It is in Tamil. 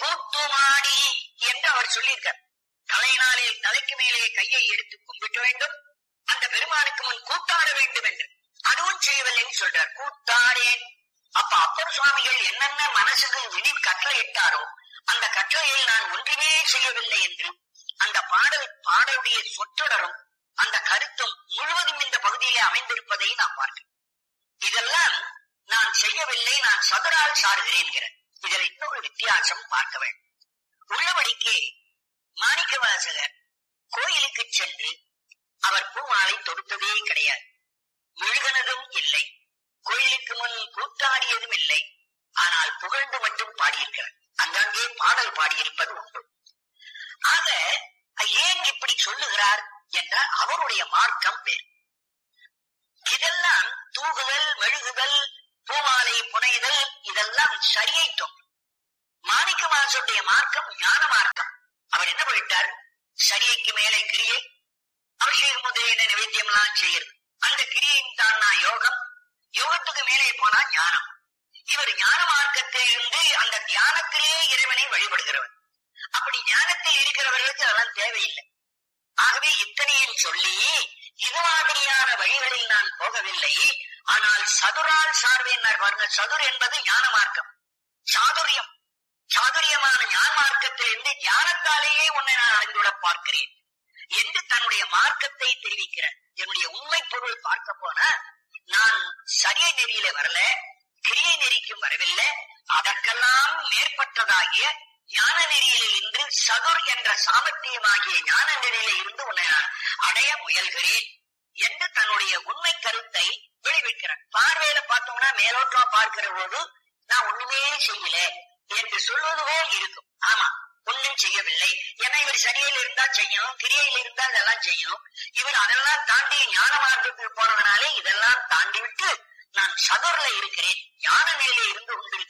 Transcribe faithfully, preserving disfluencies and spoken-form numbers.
கூத்துமாடி என்று அவர் சொல்லியிருக்கார். தலையினாலே தலைக்கு மேலே கையை எடுத்து கும்பிட்டு வேண்டும், அந்த பெருமானுக்கு முன் கூத்தாட வேண்டும் என்று. அதுவும் செய்யவில்லைன்னு சொல்றார். கூத்தாடேன். அப்ப அப்பர் சுவாமிகள் என்னென்ன மனசுக்கு விதி கட்டளை இட்டாரோ அந்த கட்டளையில் நான் ஒன்றுமே செய்யவில்லை என்று அந்த பாடல் பாடலுடைய சொற்றொடரும் அந்த கருத்தும் முழுவதும் இந்த பகுதியிலே அமைந்திருப்பதை நாம் பார்க்கிறோம். இதெல்லாம் நான் செய்யவில்லை, நான் சதுரால் சாருகிறேன். இதில் இன்னொரு வித்தியாசம் பார்க்க வேண்டும். உள்ளபடிக்கே மாணிக்க வாசகர் கோயிலுக்கு சென்று அவர் பூமாலை தொடுத்ததே கிடையாது, மெழுகனதும் இல்லை, கோயிலுக்கு முன் கூத்தாடியதும் இல்லை. ஆனால் புகழ்ந்து மட்டும் பாடியிருக்கிறார். அங்கங்கே பாடல் பாடியிருப்பது உண்டு. ஆக ஏன் இப்படி சொல்லுகிறார் என்றால் அவருடைய மார்க்கம் வேறு. இதெல்லாம் தூகுதல், மெழுகுதல், பூமாலை புனைதல் இதெல்லாம் சரியை தோன்றும். மாணிக்க வாசகருடைய மார்க்கம் ஞான மார்க்கம். அவர் என்ன பண்ணிட்டார்? சரியைக்கு மேலே கிரியை, அபிஷேக முதலிய நிவேத்தியம் எல்லாம் செய்யறது. அந்த கிரியின் தான் நான் யோகம், யோகத்துக்கு மேலே போனா ஞானம். இவர் ஞான மார்க்கத்தில் இருந்து அந்த தியானத்திலேயே இறைவனை வழிபடுகிறவர். அப்படி ஞானத்தில் இருக்கிறவர்களுக்கு அதெல்லாம் தேவையில்லை. ஆகவே இத்தனையும் சொல்லி இது மாதிரியான வழிகளில் நான் போகவில்லை, ஆனால் சதுரால் சார்வேன் பாருங்க. சதுர் என்பது ஞான மார்க்கம், சாதுரியம். சாதுரியமான ஞான மார்க்கத்தில் இருந்து தியானத்தாலேயே உன்னை நான் அறிந்துவிட பார்க்கிறேன் என்று தன்னுடைய மார்க்கத்தை தெரிவிக்கிறார். என்னுடைய உண்மை பொருள் பார்க்க போனா நான் சரிய நெறியில வரல, கிரியை நெறிக்கும் வரவில்லை, அதற்கெல்லாம் மேற்பட்டதாகிய ஞான நெறியில இருந்து சதுர் என்ற சாமர்த்தியமாகிய ஞான நெறியில இருந்து உன்னை நான் அடைய முயல்கிறேன் என்று தன்னுடைய உண்மை கருத்தை வெளிவிக்கிறார். பார்வையில பார்த்தோம்னா மேலோட்டமா பார்க்கிற போது நான் ஒண்ணுமே செய்யல என்று சொல்வது போல் இருக்கும். ஆமா, ஒன்னும் செய்யவில்லை. ஏன்னா இவர் சரியில் இருந்தா செய்யணும், கிரியையில் இருந்தா இதெல்லாம் செய்யணும். இவர் அதெல்லாம் தாண்டி ஞான மார்க்கத்துக்கு போனதுனாலே இதெல்லாம் தாண்டி விட்டு நான் சதுர்ல இருக்கிறேன், ஞான நிலையில இருந்து கொண்டிருக்கிறேன்